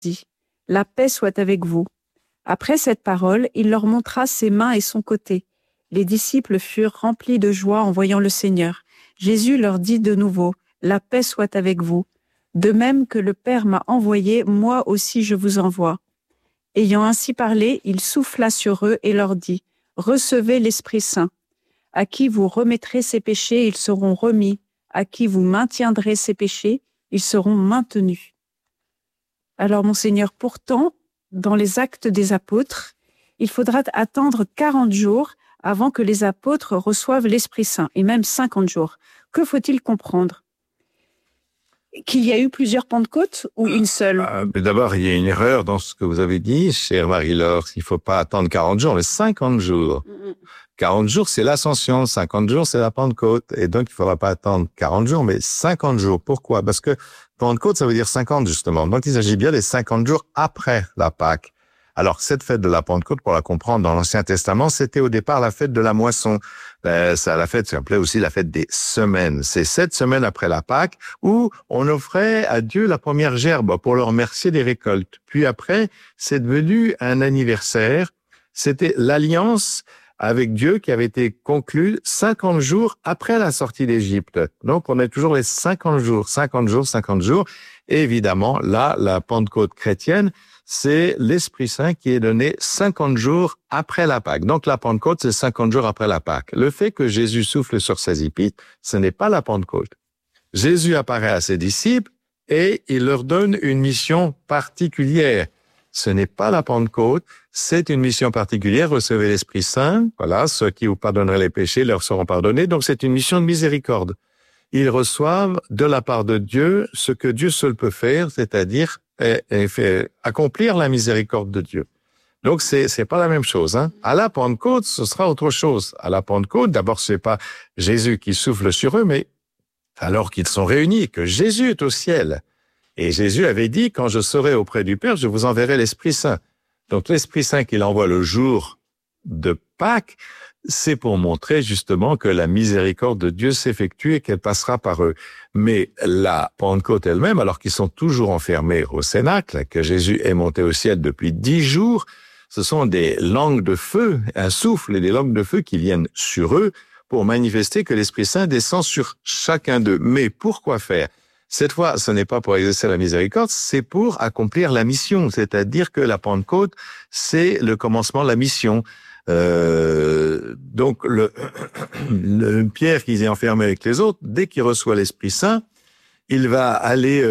dit, « La paix soit avec vous. » Après cette parole, il leur montra ses mains et son côté. Les disciples furent remplis de joie en voyant le Seigneur. Jésus leur dit de nouveau, « La paix soit avec vous. De même que le Père m'a envoyé, moi aussi je vous envoie. » Ayant ainsi parlé, il souffla sur eux et leur dit, « Recevez l'Esprit Saint. À qui vous remettrez ses péchés, ils seront remis. À qui vous maintiendrez ses péchés, ils seront maintenus. » Alors, Monseigneur, pourtant, dans les Actes des Apôtres, il faudra attendre 40 jours avant que les apôtres reçoivent l'Esprit Saint, et même 50 jours. Que faut-il comprendre? Qu'il y a eu plusieurs Pentecôtes ou une seule? Mais d'abord, il y a une erreur dans ce que vous avez dit, chère Marie-Laure. Il ne faut pas attendre 40 jours, mais 50 jours. 40 jours, c'est l'Ascension. 50 jours, c'est la Pentecôte. Et donc, il ne faudra pas attendre 40 jours, mais 50 jours. Pourquoi? Parce que Pentecôte, ça veut dire 50, justement. Donc, il s'agit bien des 50 jours après la Pâque. Alors, cette fête de la Pentecôte, pour la comprendre dans l'Ancien Testament, c'était au départ la fête de la moisson. La fête s'appelait aussi la fête des semaines. C'est 7 semaines après la Pâque où on offrait à Dieu la première gerbe pour le remercier des récoltes. Puis après, c'est devenu un anniversaire. C'était l'alliance avec Dieu qui avait été conclue 50 jours après la sortie d'Égypte. Donc, on est toujours les 50 jours, 50 jours, 50 jours. Et évidemment, là, la Pentecôte chrétienne, c'est l'Esprit Saint qui est donné 50 jours après la Pâque. Donc, la Pentecôte, c'est 50 jours après la Pâque. Le fait que Jésus souffle sur ses épîtres, ce n'est pas la Pentecôte. Jésus apparaît à ses disciples et il leur donne une mission particulière. Ce n'est pas la Pentecôte, c'est une mission particulière. Recevez l'Esprit Saint. Voilà, ceux qui vous pardonneraient les péchés leur seront pardonnés. Donc, c'est une mission de miséricorde. Ils reçoivent de la part de Dieu ce que Dieu seul peut faire, c'est-à-dire fait accomplir la miséricorde de Dieu. Donc, c'est pas la même chose, hein. À la Pentecôte, ce sera autre chose. À la Pentecôte, d'abord, c'est pas Jésus qui souffle sur eux, mais alors qu'ils sont réunis, que Jésus est au ciel. Et Jésus avait dit, quand je serai auprès du Père, je vous enverrai l'Esprit Saint. Donc, l'Esprit Saint qu'il envoie le jour de Pâques, c'est pour montrer justement que la miséricorde de Dieu s'effectue et qu'elle passera par eux. Mais la Pentecôte elle-même, alors qu'ils sont toujours enfermés au Cénacle, que Jésus est monté au ciel depuis 10 jours, ce sont des langues de feu, un souffle et des langues de feu qui viennent sur eux pour manifester que l'Esprit Saint descend sur chacun d'eux. Mais pourquoi faire? Cette fois, ce n'est pas pour exercer la miséricorde, c'est pour accomplir la mission. C'est-à-dire que la Pentecôte, c'est le commencement de la mission. Donc, le Pierre qui est enfermé avec les autres, dès qu'il reçoit l'Esprit Saint, il va aller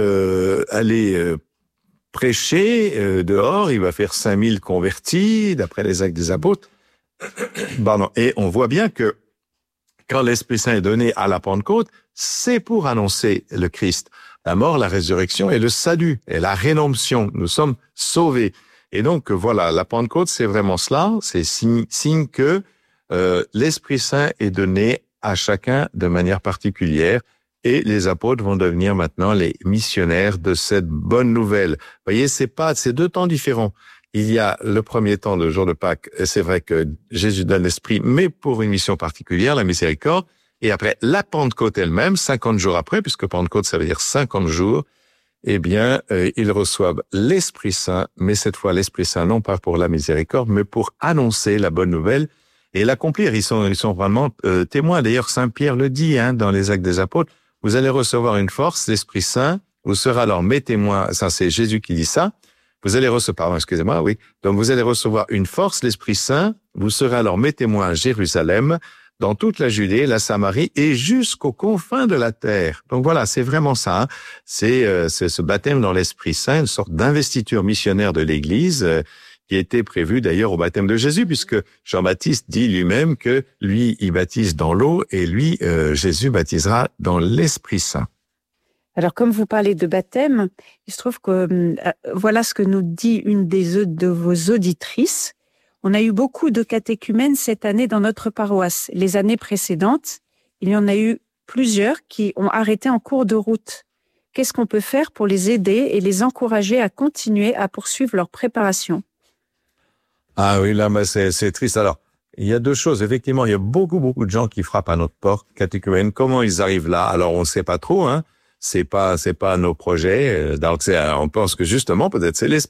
prêcher dehors, il va faire 5000 convertis, d'après les Actes des Apôtres. Pardon. Et on voit bien que quand l'Esprit Saint est donné à la Pentecôte, c'est pour annoncer le Christ, la mort, la résurrection et le salut et la rédemption. Nous sommes sauvés. Et donc, voilà, la Pentecôte, c'est vraiment cela. C'est signe que l'Esprit Saint est donné à chacun de manière particulière et les apôtres vont devenir maintenant les missionnaires de cette bonne nouvelle. Vous voyez, c'est deux temps différents. Il y a le premier temps, le jour de Pâques, et c'est vrai que Jésus donne l'Esprit, mais pour une mission particulière, la miséricorde. Et après, la Pentecôte elle-même, 50 jours après, puisque Pentecôte, ça veut dire 50 jours, eh bien, ils reçoivent l'Esprit Saint, mais cette fois, l'Esprit Saint, non pas pour la miséricorde, mais pour annoncer la bonne nouvelle et l'accomplir. Ils sont vraiment témoins. D'ailleurs, Saint Pierre le dit, dans les Actes des Apôtres, vous allez recevoir une force, l'Esprit Saint, vous serez alors mes témoins. Ça, c'est Jésus qui dit ça. Vous allez recevoir, oui. Donc, vous allez recevoir une force, l'Esprit Saint. Vous serez alors mes témoins à Jérusalem, dans toute la Judée, la Samarie et jusqu'aux confins de la terre. Donc voilà, c'est vraiment ça. C'est ce baptême dans l'Esprit Saint, une sorte d'investiture missionnaire de l'Église qui était prévue d'ailleurs au baptême de Jésus, puisque Jean-Baptiste dit lui-même que lui, il baptise dans l'eau et lui, Jésus baptisera dans l'Esprit Saint. Alors, comme vous parlez de baptême, il se trouve que voilà ce que nous dit une de vos auditrices. On a eu beaucoup de catéchumènes cette année dans notre paroisse. Les années précédentes, il y en a eu plusieurs qui ont arrêté en cours de route. Qu'est-ce qu'on peut faire pour les aider et les encourager à continuer à poursuivre leur préparation? Ah oui, là, mais c'est triste. Alors, il y a deux choses. Effectivement, il y a beaucoup de gens qui frappent à notre porte, catéchumènes. Comment ils arrivent là? Alors, on ne sait pas trop, c'est pas nos projets. Donc on pense que justement peut-être c'est